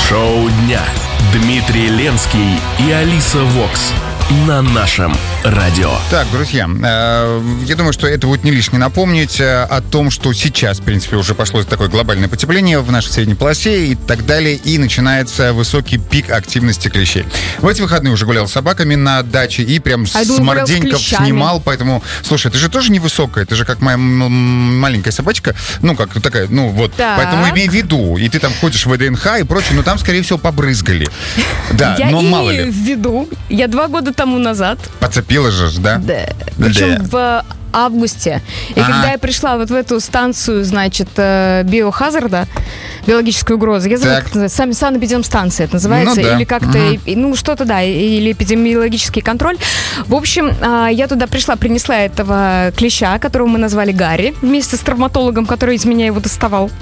Шоу дня. Дмитрий Ленский и Алиса Вокс на нашем радио. Так, друзья, я думаю, что это будет не лишне напомнить о том, что сейчас, в принципе, уже пошло такое глобальное потепление в нашей средней полосе и так далее, и начинается высокий пик активности клещей. В эти выходные уже гулял с собаками на даче и прям с морденьков снимал, поэтому, слушай, ты же тоже невысокая, ты же как моя маленькая собачка, ну, как такая, ну, вот, так. Поэтому имей в виду, и ты там ходишь в ВДНХ и прочее, но там, скорее всего, побрызгали. Да, но мало ли. Я имею в виду, я 2 года тому назад. Подцепила же, да? Да. Причем в августе. И когда я пришла вот в эту станцию, значит, биохазарда, биологической угрозы, я забыла, как это называется, санэпидемстанция это называется, или как-то, ну, что-то, да, или эпидемиологический контроль. В общем, я туда пришла, принесла этого клеща, которого мы назвали Гарри, вместе с травматологом, который из меня его доставал.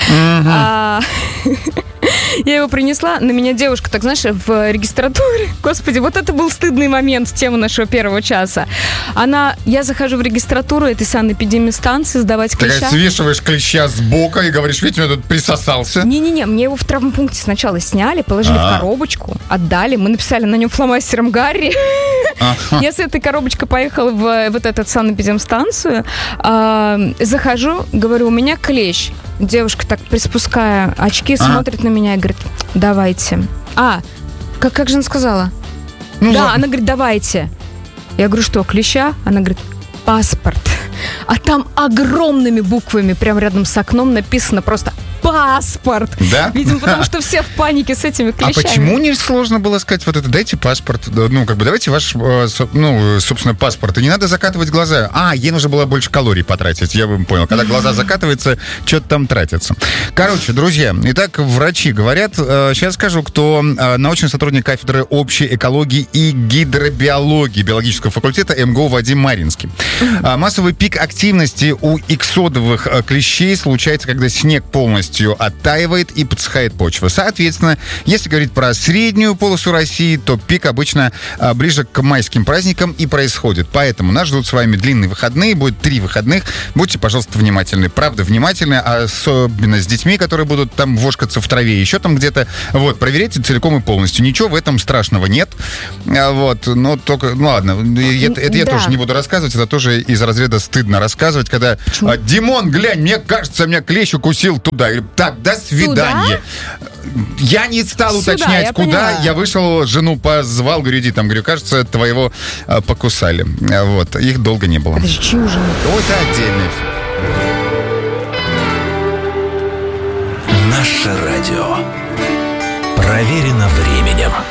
Я его принесла, на меня девушка, так знаешь, в регистратуре. Господи, вот это был стыдный момент в тему нашего первого часа. Я захожу в регистратуру этой санэпидемстанции сдавать клеща. Ты свешиваешь клеща с бока и говоришь, видите, у меня тут присосался. Не-не-не, мне его в травмпункте сначала сняли, положили в коробочку, отдали, мы написали на нем фломастером Гарри. Я с этой коробочкой поехала в вот эту санэпидемстанцию, захожу, говорю, у меня клещ. Девушка так, приспуская очки, смотрит на меня и говорит, давайте. Как же она сказала? Она говорит, давайте. Я говорю, что, клеща? Она говорит, паспорт. А там огромными буквами, прямо рядом с окном написано просто паспорт. Да? Видимо, потому что все в панике с этими клещами. А почему не сложно было сказать вот это, дайте паспорт, ну, как бы давайте ваш, ну, собственно, паспорт, и не надо закатывать глаза. Ей нужно было больше калорий потратить, я бы понял. Когда глаза закатываются, что-то там тратится. Короче, друзья, итак, врачи говорят, сейчас скажу, кто научный сотрудник кафедры общей экологии и гидробиологии биологического факультета МГУ Вадим Маринский. Массовый пик активности у иксодовых клещей случается, когда снег полностью оттаивает и подсыхает почва. Соответственно, если говорить про среднюю полосу России, то пик обычно ближе к майским праздникам и происходит. Поэтому нас ждут с вами длинные выходные, будет 3 выходных. Будьте, пожалуйста, внимательны. Правда, внимательны, особенно с детьми, которые будут там вошкаться в траве, еще там где-то. Вот, проверяйте целиком и полностью. Ничего в этом страшного нет. Вот, но только, ну ладно, это я тоже не буду рассказывать, это тоже из разряда стыдно рассказывать, когда Димон, глянь, мне кажется, меня клещ укусил туда. Так, до свидания. Я не стал уточнять, куда. Поняла. Я вышел, жену позвал, говорю, иди там, говорю, кажется, твоего покусали. Вот, их долго не было. Подожди, чью жену? Это отдельно. Наше радио. Проверено временем.